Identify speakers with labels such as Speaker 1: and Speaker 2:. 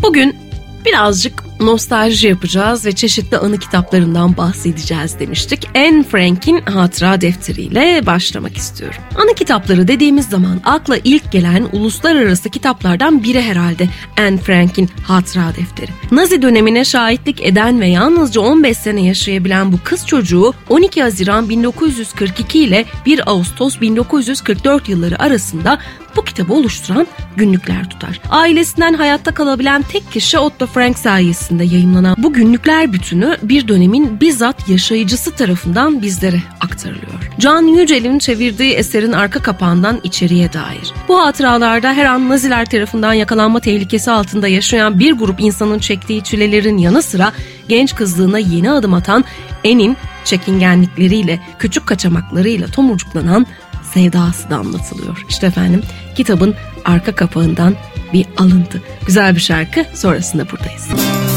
Speaker 1: Bugün birazcık nostalji yapacağız ve çeşitli anı kitaplarından bahsedeceğiz demiştik. Anne Frank'in hatıra defteriyle başlamak istiyorum. Anı kitapları dediğimiz zaman akla ilk gelen uluslararası kitaplardan biri herhalde Anne Frank'in hatıra defteri. Nazi dönemine şahitlik eden ve yalnızca 15 sene yaşayabilen bu kız çocuğu 12 Haziran 1942 ile 1 Ağustos 1944 yılları arasında bu kitabı oluşturan günlükler tutar. Ailesinden hayatta kalabilen tek kişi Otto Frank sayesinde yayımlanan bu günlükler bütünü bir dönemin bizzat yaşayıcısı tarafından bizlere aktarılıyor. Can Yücel'in çevirdiği eserin arka kapağından içeriye dair. Bu hatıralarda her an Naziler tarafından yakalanma tehlikesi altında yaşayan bir grup insanın çektiği çilelerin yanı sıra genç kızlığına yeni adım atan Anne'in çekingenlikleriyle, küçük kaçamaklarıyla tomurcuklanan sevdası da anlatılıyor. İşte efendim, kitabın arka kapağından bir alıntı. Güzel bir şarkı, sonrasında buradayız.